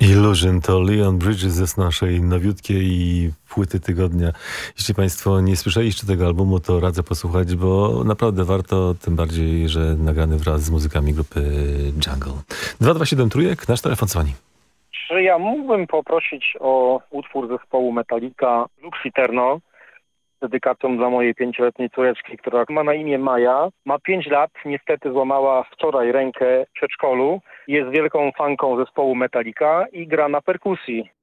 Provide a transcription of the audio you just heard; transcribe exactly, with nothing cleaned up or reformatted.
Illusion to Leon Bridges z naszej nowiutkiej płyty tygodnia. Jeśli Państwo nie słyszeliście tego albumu, to radzę posłuchać, bo naprawdę warto, tym bardziej, że nagrany wraz z muzykami grupy Jungle. dwa dwa siedem trójek, nasz telefon dzwoni. Czy ja mógłbym poprosić o utwór zespołu Metallica Lux Eterno z dedykacją dla mojej pięcioletniej córeczki, która ma na imię Maja. Ma pięć lat, niestety złamała wczoraj rękę w przedszkolu. Jest wielką fanką zespołu Metallica i gra na perkusji.